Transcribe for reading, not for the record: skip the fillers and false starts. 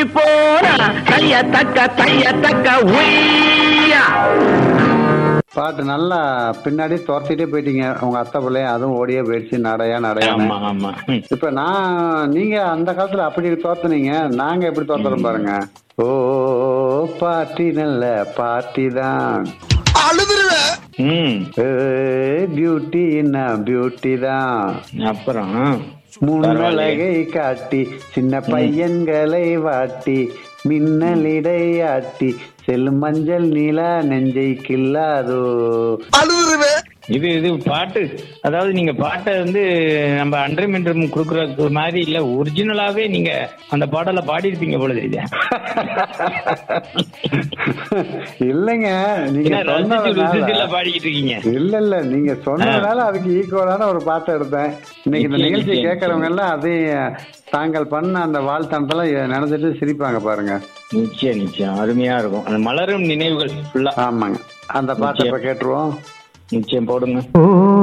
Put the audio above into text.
போனா தைய தக்க உய்யா. பாட்டு நல்லா பின்னாடி துரத்திட்டே போயிட்டீங்க உங்க அத்தை பிள்ளைய, அதுவும் ஓடியே போயிடுச்சு நடையான்னு. ஆமா ஆமா. இப்ப நீங்க அந்த காலத்துல அப்படி துரத்துனீங்க, நாங்க எப்படி துரத்துறோம் பாருங்க. ஓ பாட்டி நல்ல பாட்டி தான், பியூட்டின்னா பியூட்டி தான், அப்புறம் முன்னழகை காட்டி சின்ன பையன்களை வாட்டி மின்னலிடையாட்டி செல்லும் மஞ்சள் நிலா நெஞ்சை கில்லாதோ. இது இது பாட்டு, அதாவது நீங்க பாட்டை வந்து நம்ம அன்றும் இன்றும் கொடுக்குற மாதிரி இல்ல, ஒரிஜினலாவே நீங்க அந்த பாடலை பாடிருப்பீங்க போல தெரியுது. இல்லைங்க, நீங்க பாடிக்கிட்டு இருக்கீங்க. இல்ல நீங்க சொன்னதுனால அதுக்கு ஈக்குவலான ஒரு பாட்டை எடுத்தேன். இன்னைக்கு இந்த நிகழ்ச்சி கேட்கறவங்க எல்லாம் அதையும் தாங்கள் பண்ண அந்த வாழ்த்தனத்தெல்லாம் நினைச்சிட்டு சிரிப்பாங்க பாருங்க. நிச்சயம் அருமையா இருக்கும். அந்த மலரும் நினைவுகள் ஃபுல்லா. ஆமாங்க, அந்த பாட்டை இப்ப கேட்டுருவோம். நிச்சயம் போடுங்க.